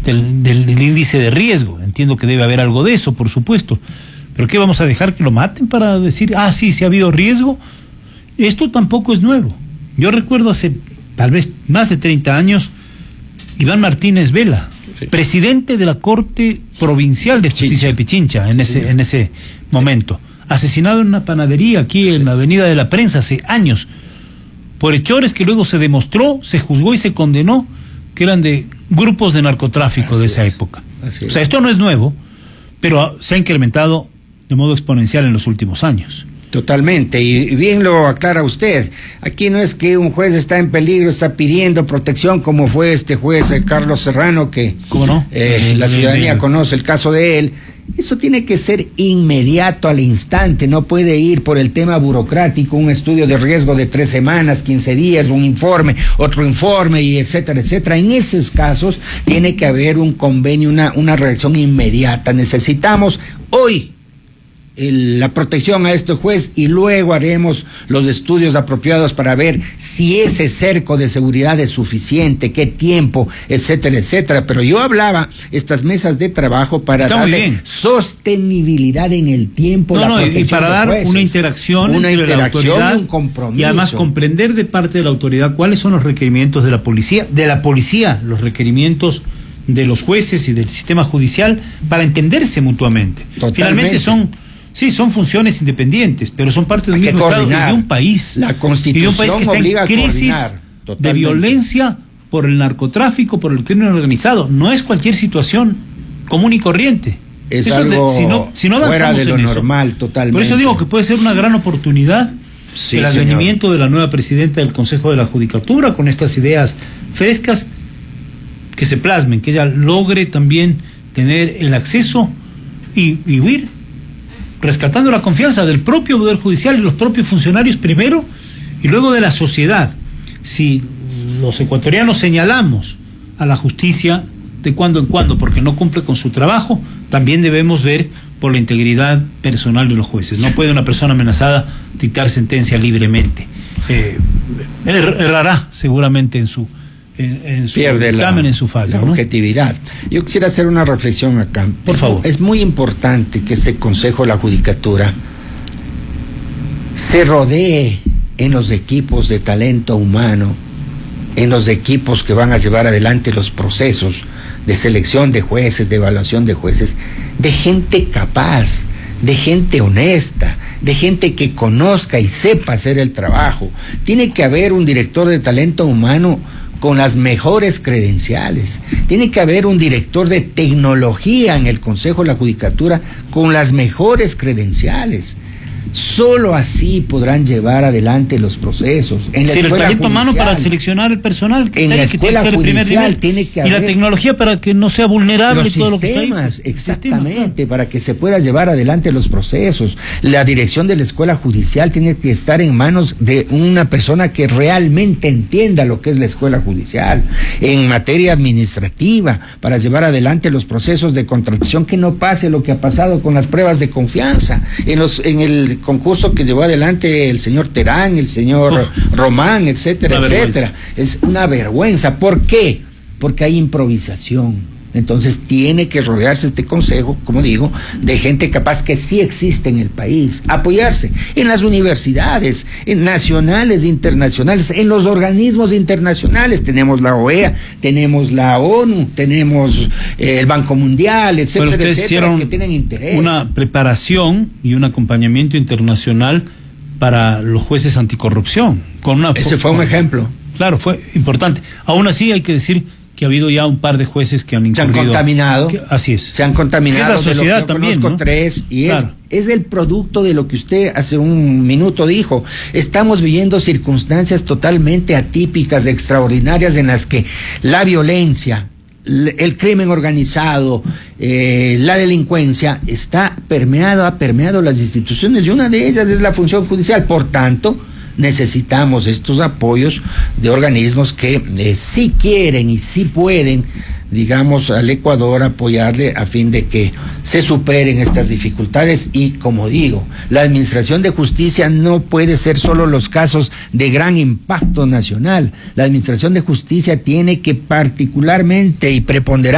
del índice de riesgo. Entiendo que debe haber algo de eso, por supuesto. ¿Pero qué, vamos a dejar que lo maten para decir, sí ha habido riesgo? Esto tampoco es nuevo. Yo recuerdo hace tal vez más de 30 años, Iván Martínez Vela, sí, presidente de la Corte Provincial de Justicia de Pichincha en ese momento, asesinado en una panadería aquí en la Avenida de la Prensa hace años, por hechores que luego se demostró, se juzgó y se condenó que eran de grupos de narcotráfico de esa época. O sea, esto no es nuevo, pero se ha incrementado de modo exponencial en los últimos años. Totalmente, y bien lo aclara usted. Aquí no es que un juez está en peligro, está pidiendo protección, como fue este juez Carlos Serrano, que ¿cómo no? La ciudadanía conoce el caso de él. Eso tiene que ser inmediato, al instante, no puede ir por el tema burocrático, un estudio de riesgo de 3 semanas, 15 días, un informe, otro informe, y etcétera, etcétera. En esos casos tiene que haber un convenio, una reacción inmediata. Necesitamos hoy la protección a este juez, y luego haremos los estudios apropiados para ver si ese cerco de seguridad es suficiente, qué tiempo, etcétera, etcétera. Pero yo hablaba estas mesas de trabajo para darle sostenibilidad en el tiempo, y para dar una interacción entre la autoridad, un compromiso, y además comprender de parte de la autoridad cuáles son los requerimientos de la policía, los requerimientos de los jueces y del sistema judicial, para entenderse mutuamente. Finalmente son funciones independientes, pero son parte del mismo Estado y de un país. La Constitución y de un país que está en crisis de violencia por el narcotráfico, por el crimen organizado. No es cualquier situación común y corriente. Es algo si no fuera de lo normal, totalmente. Por eso digo que puede ser una gran oportunidad el advenimiento de la nueva presidenta del Consejo de la Judicatura, con estas ideas frescas, que se plasmen, que ella logre también tener el acceso y huir, rescatando la confianza del propio Poder Judicial y los propios funcionarios primero, y luego de la sociedad. Si los ecuatorianos señalamos a la justicia de cuando en cuando porque no cumple con su trabajo, también debemos ver por la integridad personal de los jueces. No puede una persona amenazada dictar sentencia libremente. Errará seguramente en su pierde dictamen, en su falla, la objetividad. Yo quisiera hacer una reflexión acá. Por favor. Es muy importante que este Consejo de la Judicatura se rodee en los equipos de talento humano, en los equipos que van a llevar adelante los procesos de selección de jueces, de evaluación de jueces, de gente capaz, de gente honesta, de gente que conozca y sepa hacer el trabajo. Tiene que haber un director de talento humano con las mejores credenciales. Tiene que haber un director de tecnología en el Consejo de la Judicatura con las mejores credenciales. Solo así podrán llevar adelante los procesos. En la escuela el talento humano para seleccionar el personal, en la escuela judicial tiene que haber, y la tecnología para que no sea vulnerable los todo sistemas, lo que está ahí. Exactamente, para que se pueda llevar adelante los procesos. La dirección de la escuela judicial tiene que estar en manos de una persona que realmente entienda lo que es la escuela judicial en materia administrativa, para llevar adelante los procesos de contratación, que no pase lo que ha pasado con las pruebas de confianza en el concurso que llevó adelante el señor Terán, el señor Román, etcétera, etcétera. Es una vergüenza. ¿Por qué? Porque hay improvisación. Entonces tiene que rodearse este consejo, como digo, de gente capaz que sí existe en el país, apoyarse en las universidades, en nacionales, internacionales, en los organismos internacionales. Tenemos la OEA, tenemos la ONU, tenemos el Banco Mundial, etcétera, etcétera, que tienen interés. Una preparación y un acompañamiento internacional para los jueces anticorrupción. Ese fue un ejemplo. Claro, fue importante. Aún así hay que decir que ha habido ya un par de jueces que han incurrido. Se han contaminado. Así es. Se han contaminado. Es la sociedad de lo que también, conozco, ¿no? 3, y claro, es el producto de lo que usted hace un minuto dijo. Estamos viviendo circunstancias totalmente atípicas, extraordinarias, en las que la violencia, el crimen organizado, la delincuencia ha permeado las instituciones, y una de ellas es la función judicial. Por tanto, necesitamos estos apoyos de organismos que sí quieren y sí pueden, digamos, al Ecuador apoyarle a fin de que se superen estas dificultades. Y como digo, la administración de justicia no puede ser solo los casos de gran impacto nacional. La administración de justicia tiene que particularmente y preponderar